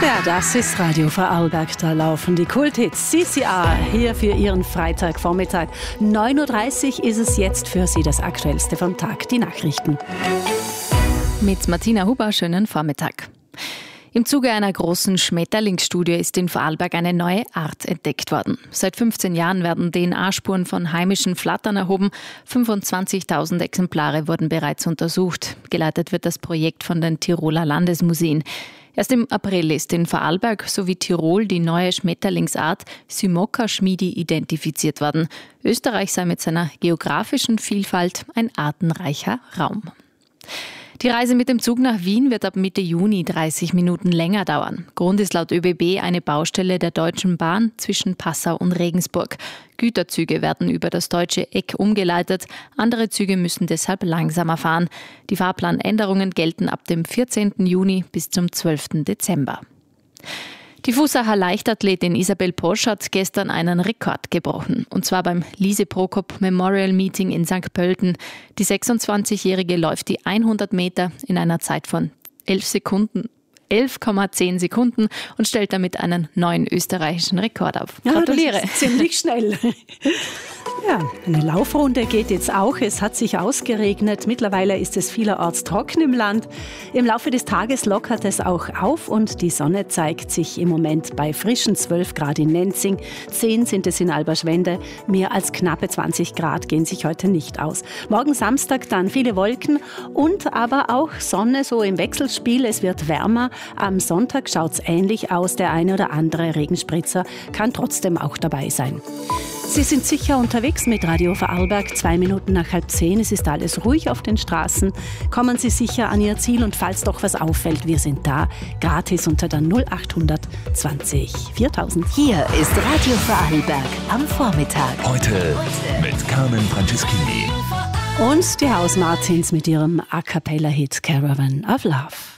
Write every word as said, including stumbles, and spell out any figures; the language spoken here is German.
Ja, das ist Radio Vorarlberg, da laufen die Kulthits. C C R hier für Ihren Freitagvormittag. neun Uhr dreißig ist es jetzt für Sie das Aktuellste vom Tag, die Nachrichten. Mit Martina Huber, schönen Vormittag. Im Zuge einer großen Schmetterlingsstudie ist in Vorarlberg eine neue Art entdeckt worden. Seit fünfzehn Jahren werden D N A-Spuren von heimischen Flattern erhoben. fünfundzwanzigtausend Exemplare wurden bereits untersucht. Geleitet wird das Projekt von den Tiroler Landesmuseen. Erst im April ist in Vorarlberg sowie Tirol die neue Schmetterlingsart Symoca schmiedi identifiziert worden. Österreich sei mit seiner geografischen Vielfalt ein artenreicher Raum. Die Reise mit dem Zug nach Wien wird ab Mitte Juni dreißig Minuten länger dauern. Grund ist laut ÖBB eine Baustelle der Deutschen Bahn zwischen Passau und Regensburg. Güterzüge werden über das deutsche Eck umgeleitet, andere Züge müssen deshalb langsamer fahren. Die Fahrplanänderungen gelten ab dem vierzehnten Juni bis zum zwölften Dezember. Die Fußacher Leichtathletin Isabel Posch hat gestern einen Rekord gebrochen. Und zwar beim Lise Prokop Memorial Meeting in Sankt Pölten. Die sechsundzwanzigjährige läuft die hundert Meter in einer Zeit von elf Sekunden. elf Komma zehn Sekunden und stellt damit einen neuen österreichischen Rekord auf. Gratuliere. Ja, das ist ziemlich schnell. Ja, eine Laufrunde geht jetzt auch. Es hat sich ausgeregnet. Mittlerweile ist es vielerorts trocken im Land. Im Laufe des Tages lockert es auch auf und die Sonne zeigt sich im Moment bei frischen zwölf Grad in Nenzing. zehn sind es in Alberschwende. Mehr als knappe zwanzig Grad gehen sich heute nicht aus. Morgen Samstag dann viele Wolken und aber auch Sonne so im Wechselspiel. Es wird wärmer. Am Sonntag schaut es ähnlich aus. Der eine oder andere Regenspritzer kann trotzdem auch dabei sein. Sie sind sicher unterwegs mit Radio Vorarlberg, zwei Minuten nach halb zehn. Es ist alles ruhig auf den Straßen. Kommen Sie sicher an Ihr Ziel und falls doch was auffällt, wir sind da. Gratis unter der null acht zwanzig viertausend. Hier ist Radio Vorarlberg am Vormittag. Heute, Heute. mit Carmen Franceschini. Und die Hausmartins mit ihrem A-Cappella-Hit Caravan of Love.